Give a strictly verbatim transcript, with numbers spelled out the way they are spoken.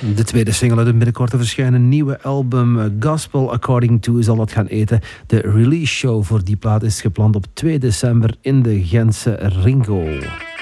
De tweede single uit het binnenkort te verschijnen nieuwe album Gospel According To zal dat gaan eten. De release show voor die plaat is gepland op twee december in de Gentse Ringo.